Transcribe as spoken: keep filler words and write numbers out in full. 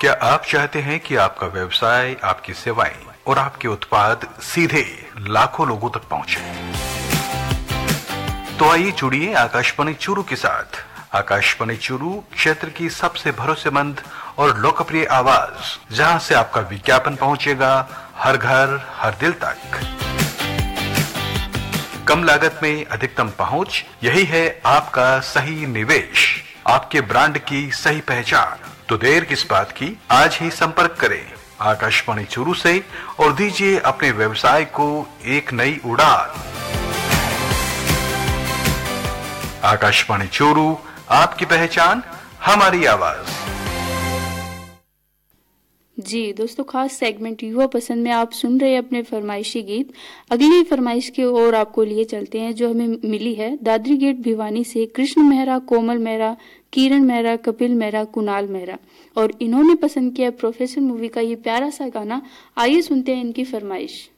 क्या आप चाहते हैं कि आपका व्यवसाय, आपकी सेवाएं और आपके उत्पाद सीधे लाखों लोगों तक पहुंचे? तो आइए जुड़िए आकाशवाणी चूरू के साथ। आकाशवाणी चूरू क्षेत्र की सबसे भरोसेमंद और लोकप्रिय आवाज, जहां से आपका विज्ञापन पहुंचेगा हर घर, हर दिल तक। कम लागत में अधिकतम पहुंच, यही है आपका सही निवेश, आपके ब्रांड की सही पहचान। तो देर किस बात की, आज ही संपर्क करें आकाशवाणी चूरू से और दीजिए अपने व्यवसाय को एक नई उड़ान। आकाशवाणी चूरू, आपकी पहचान, हमारी आवाज। जी दोस्तों, खास सेगमेंट युवा पसंद में आप सुन रहे हैं अपने फरमाइशी गीत। अगली फरमाइश की ओर आपको लिए चलते हैं, जो हमें मिली है दादरी गेट भिवानी से कृष्ण मेहरा, कोमल मेहरा, किरण मेहरा, कपिल मेहरा, कुणाल मेहरा, और इन्होंने पसंद किया प्रोफेसर मूवी का ये प्यारा सा गाना। आइए सुनते हैं इनकी फरमाइश।